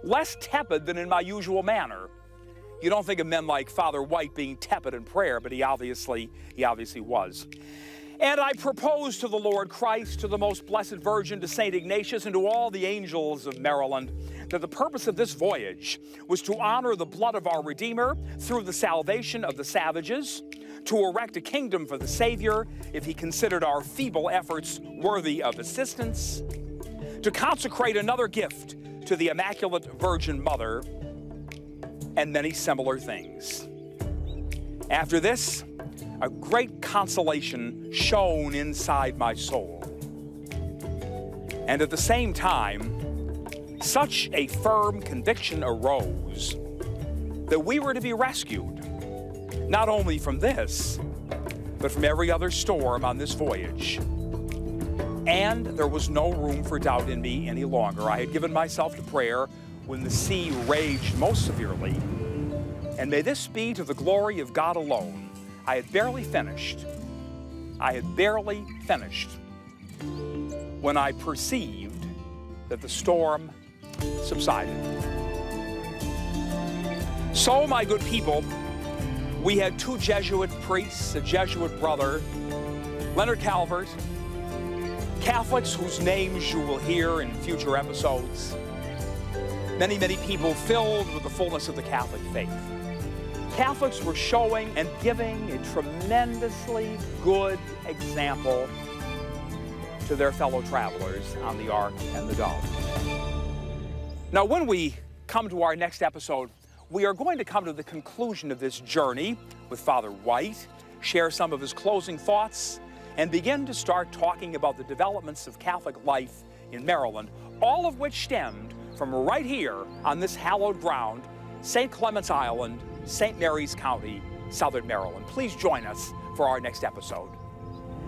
less tepid than in my usual manner. You don't think of men like Father White being tepid in prayer, but he obviously was. And I propose to the Lord Christ, to the Most Blessed Virgin, to St. Ignatius, and to all the angels of Maryland, that the purpose of this voyage was to honor the blood of our Redeemer through the salvation of the savages, to erect a kingdom for the Savior if he considered our feeble efforts worthy of assistance, to consecrate another gift to the Immaculate Virgin Mother, and many similar things. After this, a great consolation shone inside my soul. And at the same time, such a firm conviction arose that we were to be rescued, not only from this, but from every other storm on this voyage. And there was no room for doubt in me any longer. I had given myself to prayer when the sea raged most severely. And may this be to the glory of God alone. I had barely finished when I perceived that the storm subsided. So, my good people, we had two Jesuit priests, a Jesuit brother, Leonard Calvert, Catholics whose names you will hear in future episodes, many, many people filled with the fullness of the Catholic faith. Catholics were showing and giving a tremendously good example to their fellow travelers on the Ark and the Dove. Now, when we come to our next episode, we are going to come to the conclusion of this journey with Father White, share some of his closing thoughts, and begin to start talking about the developments of Catholic life in Maryland, all of which stemmed from right here on this hallowed ground, St. Clements Island, St. Mary's County, Southern Maryland. Please join us for our next episode.